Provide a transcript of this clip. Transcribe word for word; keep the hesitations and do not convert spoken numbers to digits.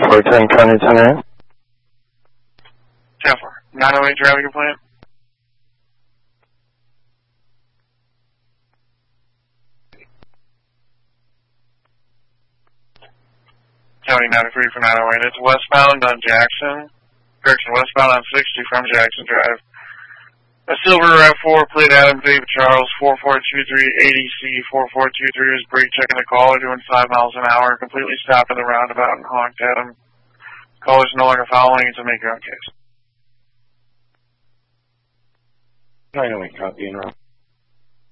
four ten County ten A. ten four. nine oh eight traffic complaint. County ninety-three for nine oh eight. It's westbound on Jackson. Correction, westbound on sixty from Jackson Drive. A silver RAV four, plate Adam David Charles, four four two three A D C four four two three is brake checking the caller, doing five miles an hour, completely stopped in the roundabout and honked at him. Caller's no longer following, to make your own case. nine oh eight, copy and route.